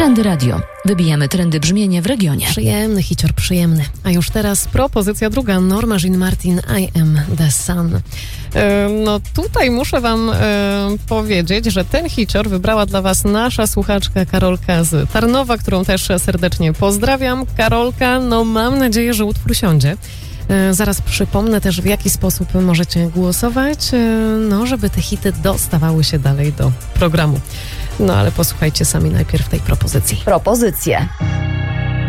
Trendy Radio. Wybijamy trendy brzmienia w regionie. Przyjemny, hicior przyjemny. A już teraz propozycja druga. Norma Jean Martin, I Am The Sun. No tutaj muszę wam powiedzieć, że ten hicior wybrała dla was nasza słuchaczka Karolka z Tarnowa, którą też serdecznie pozdrawiam. Karolka, no mam nadzieję, że utwór siądzie. Zaraz przypomnę też, w jaki sposób możecie głosować, no żeby te hity dostawały się dalej do programu. No ale posłuchajcie sami najpierw tej propozycji. Propozycje.